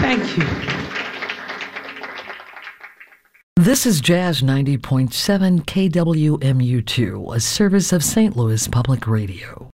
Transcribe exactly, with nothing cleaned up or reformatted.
Thank you. This is Jazz ninety point seven K W M U two, a service of Saint Louis Public Radio.